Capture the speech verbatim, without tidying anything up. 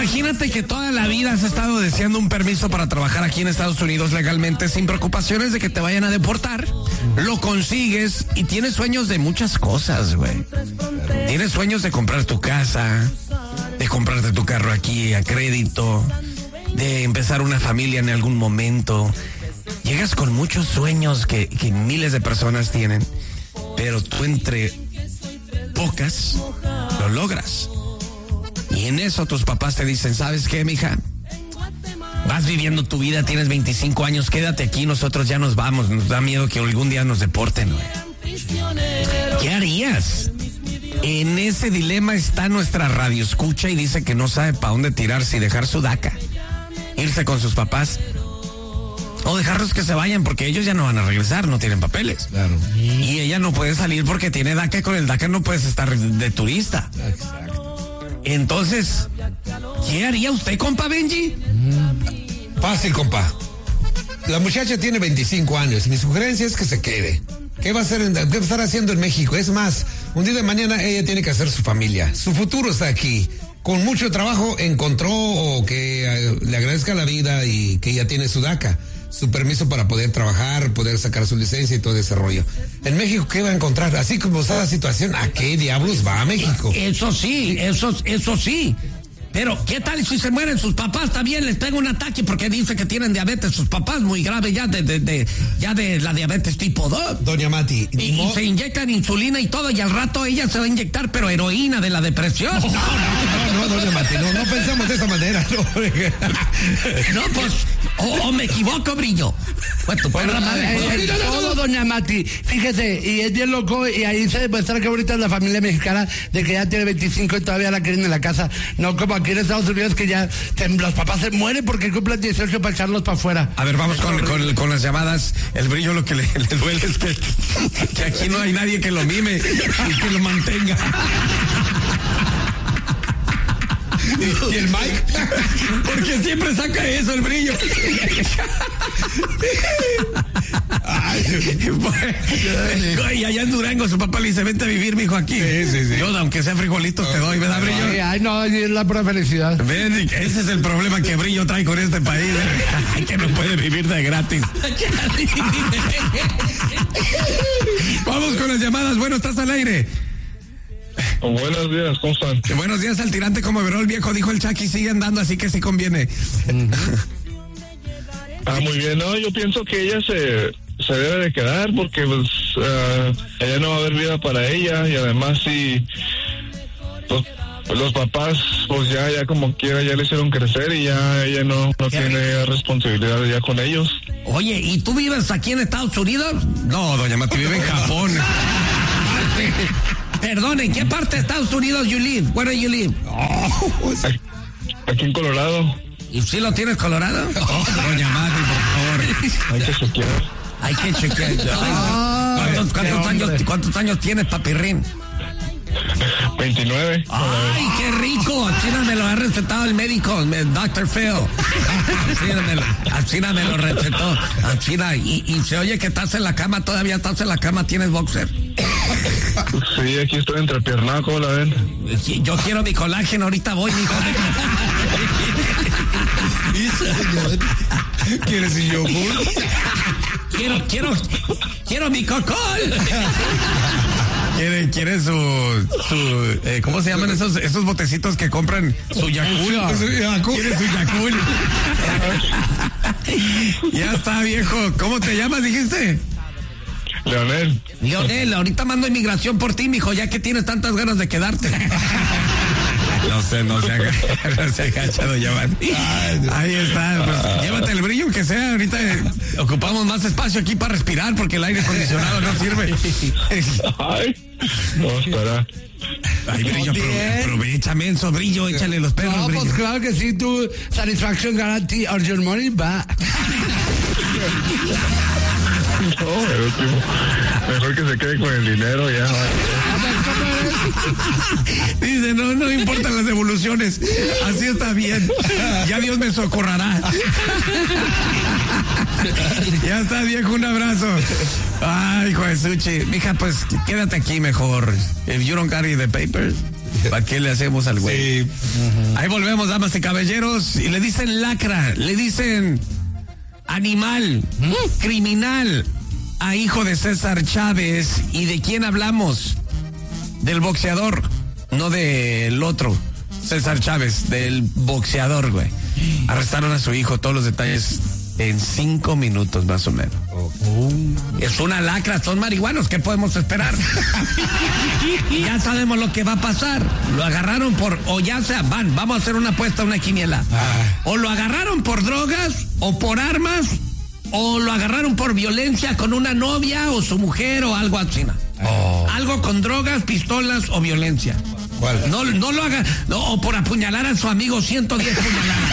Imagínate que toda la vida has estado deseando un permiso para trabajar aquí en Estados Unidos legalmente sin preocupaciones de que te vayan a deportar. Lo consigues y tienes sueños de muchas cosas, güey. Tienes sueños de comprar tu casa, de comprarte tu carro aquí a crédito, de empezar una familia en algún momento. Llegas con muchos sueños que, que miles de personas tienen, pero tú entre pocas lo logras. Y en eso tus papás te dicen, ¿sabes qué, mija? Vas viviendo tu vida, tienes veinticinco años, quédate aquí, nosotros ya nos vamos. Nos da miedo que algún día nos deporten, güey. ¿Qué harías? En ese dilema está nuestra radio escucha y dice que no sabe para dónde tirarse y dejar su daca, irse con sus papás o dejarlos que se vayan porque ellos ya no van a regresar, no tienen papeles. Claro. Y ella no puede salir porque tiene daca y con el daca no puedes estar de turista. Exacto. Entonces, ¿qué haría usted, compa Benji? Fácil, compa. La muchacha tiene veinticinco años. Mi sugerencia es que se quede. ¿Qué va a hacer, en, qué va a estar haciendo en México? Es más, un día de mañana ella tiene que hacer su familia. Su futuro está aquí. Con mucho trabajo encontró o que eh, le agradezca la vida y que ella tiene su daca, su permiso para poder trabajar, poder sacar su licencia y todo ese rollo. En México, ¿qué va a encontrar? Así como está la situación, ¿a qué diablos va a México? Eso sí, eso, eso sí. Pero, ¿qué tal si se mueren sus papás? También les pega un ataque porque dice que tienen diabetes. Sus papás muy grave ya de, de, de, ya de la diabetes tipo dos. Doña Mati. Y, y se inyectan insulina y todo, y al rato ella se va a inyectar, pero heroína de la depresión. No, no, no, no, doña Mati, no, no pensamos de esa manera. No, no pues, o, o me equivoco, Brillo. Pues tu bueno, madre, eh, eh, todo, doña Mati, fíjese, y es bien loco, y ahí se demuestra que ahorita es la familia mexicana de que ya tiene veinticinco y todavía la quieren en la casa, no como aquí en Estados Unidos que ya te, los papás se mueren porque cumplen dieciocho para echarlos para afuera. A ver, vamos con, con, con las llamadas. El Brillo lo que le, le duele es que, que aquí no hay nadie que lo mime y que lo mantenga. ¿Y el Mike? Porque siempre saca eso el Brillo. Y allá en Durango su papá le dice, vente a vivir, mijo, aquí. Sí, sí, sí. Yo, aunque sea frijolitos, te doy, ¿verdad, Brillo? Ay, ay, no, es la pura felicidad. Ven, ese es el problema que Brillo trae con este país, ¿eh? Que no puede vivir de gratis. Vamos con las llamadas. Bueno, estás al aire. Buenos días, ¿cómo están? Buenos días al tirante como Veró el viejo, dijo el Chucky, sigue andando, así que sí conviene. Ah, muy bien, no, yo pienso que ella se, se debe de quedar porque pues uh, ella no va a haber vida para ella y además si pues, los papás pues ya ya como quiera ya le hicieron crecer y ya ella no, no tiene responsabilidad ya con ellos. Oye, ¿y tú vives aquí en Estados Unidos? No, doña Mati, vive en Japón. Perdón, ¿en qué parte de Estados Unidos you live? Where do you live? Oh. Aquí, aquí en Colorado. ¿Y si lo tienes Colorado? Oh, doña Mati, por favor. Hay que chequear. Hay que chequear. ¿Cuántos, cuántos, años, ¿Cuántos años tienes, papirrín? veintinueve. ¡Ay, qué rico! Así me lo ha recetado el médico, el doctor Phil. Así me lo recetó. Así, y, y se oye que estás en la cama, todavía estás en la cama, ¿tienes boxer? Sí, aquí estoy entrepiernado, ¿cómo la ven? Yo quiero mi colágeno, ahorita voy, mijo. ¿Quieres un yogur? Quiero, quiero, quiero mi cocol. Quiere, quiere su, su eh, ¿cómo se llaman esos, esos botecitos que compran? Su Yakult. Quiere su Yakult. Ya está, viejo. ¿Cómo te llamas, dijiste? Leonel. Leonel, ahorita mando inmigración por ti, mijo, ya que tienes tantas ganas de quedarte. No sé, no se haga, no se agacha, doña Mati. Ahí está, pues llévate el Brillo que sea, ahorita eh, ocupamos más espacio aquí para respirar porque el aire acondicionado no sirve. Ay, no, espera. Ay, Brillo, prove, aprovecha, menso, Brillo, échale los perros, no, Brillo. pues claro que sí, tu satisfaction guarantee or your money back. No, el último. Mejor que se quede con el dinero ya. Dice, no, no importan las devoluciones. Así está bien. Ya Dios me socorrará. Ya está, viejo, un abrazo. Ay, hijo de Suchi. Mija, pues quédate aquí mejor. If you don't carry the papers, ¿Para qué le hacemos al güey? Sí. Uh-huh. Ahí volvemos, damas y caballeros, y le dicen lacra, le dicen animal, ¿Mm? criminal a hijo de César Chávez. ¿Y de quién hablamos? Del boxeador, no del otro, César Chávez, del boxeador, güey. Arrestaron a su hijo, todos los detalles en cinco minutos más o menos. Oh. Es una lacra, son marihuanos, ¿qué podemos esperar? Ya sabemos lo que va a pasar. Lo agarraron por, o ya sea, van, vamos a hacer una apuesta, una quiniela. Ah. O lo agarraron por drogas, o por armas, o lo agarraron por violencia con una novia o su mujer o algo así. Oh. Algo con drogas, pistolas o violencia. ¿Cuál? No, no lo haga, no, o por apuñalar a su amigo ciento diez puñaladas.